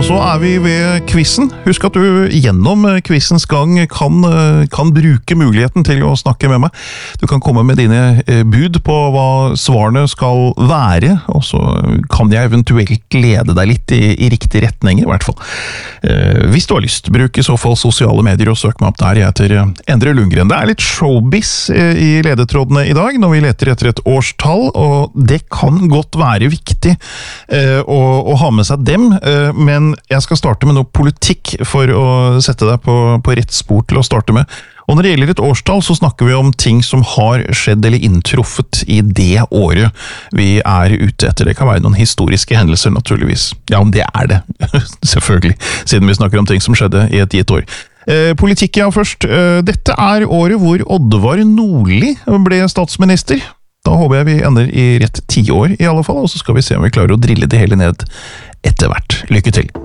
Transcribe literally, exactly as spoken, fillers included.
så er vi ved quizen. Husk at du gjennom quizens gang kan, kan bruke muligheten til å snakke med meg. Du kan komme med dine bud på hva svarene skal være, og så kan jeg eventuelt lede deg litt i, i riktig retning, i hvert fall. Hvis du har lyst, bruk i så fall sosiale medier og søk meg opp der. Jeg heter Endre Lundgren. Det er litt showbiz i ledetrådene i dag, når vi leter etter et årstall, og det kan godt være viktig å, å ha med seg dem, men jeg skal starte med noe politikk for å sette deg på, på rett spor til å starte med. Og når det gjelder et årstall, så snakker vi om ting som har skjedd eller inntruffet i det året vi er ute etter. Det kan være noen historiske hendelser, naturligvis. Ja, om det er det, selvfølgelig, siden vi snakker om ting som skjedde i et gitt år. Eh, politikk, ja, først. Eh, dette er året hvor Oddvar Nordli ble statsminister. Da håper jeg vi ender i rett ti år i alle fall, og så skal vi se om vi klarer å drille det hele ned etter hvert. Lykke til!